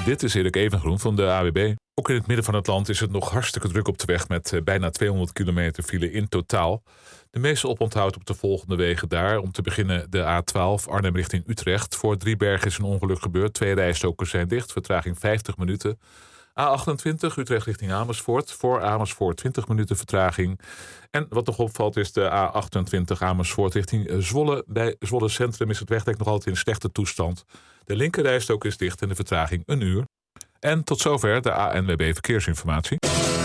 Dit is Erik Evengroen van de AWB. Ook in het midden van het land is het nog hartstikke druk op de weg met bijna 200 kilometer file in totaal. De meeste oponthoud op de volgende wegen daar. Om te beginnen de A12 Arnhem richting Utrecht. Voor Driebergen is een ongeluk gebeurd. 2 rijstokers zijn dicht. Vertraging 50 minuten. A28 Utrecht richting Amersfoort. Voor Amersfoort 20 minuten vertraging. En wat nog opvalt is de A28 Amersfoort richting Zwolle. Bij Zwolle Centrum is het wegdek nog altijd in slechte toestand. De linkerrijstok is dicht en de vertraging 1 uur. En tot zover de ANWB Verkeersinformatie.